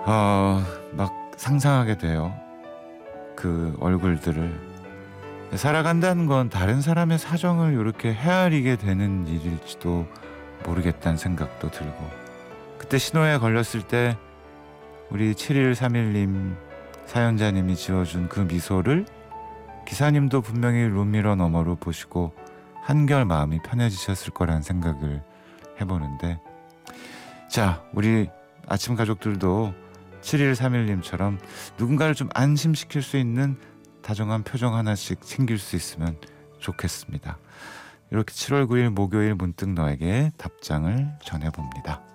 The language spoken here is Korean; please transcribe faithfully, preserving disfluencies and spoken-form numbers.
어, 막 상상하게 돼요. 그 얼굴들을. 살아간다는 건 다른 사람의 사정을 이렇게 헤아리게 되는 일일지도 모르겠다는 생각도 들고, 그때 신호에 걸렸을 때 우리 칠일삼일님 사연자님이 지어준 그 미소를 기사님도 분명히 룸미러 너머로 보시고 한결 마음이 편해지셨을 거란 생각을 해보는데, 자, 우리 아침 가족들도 칠일삼일님처럼 누군가를 좀 안심시킬 수 있는 다정한 표정 하나씩 챙길 수 있으면 좋겠습니다. 이렇게 칠월 구일 목요일 문득 너에게 답장을 전해봅니다.